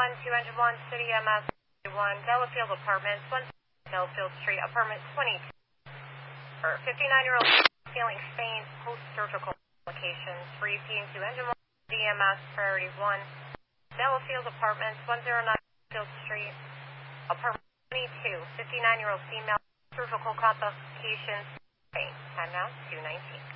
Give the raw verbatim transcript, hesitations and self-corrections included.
one to Engine one, City M S one, Delafield Apartments, one Delafield Street, Apartment twenty-two. For fifty-nine-year-old feeling faint, post-surgical complications, repeating to Engine one, D M S Priority one, Delafield Apartments, one oh nine Field Street, Apartment twenty-two, fifty-nine-year-old female, surgical complications, faint. Time now, two nineteen.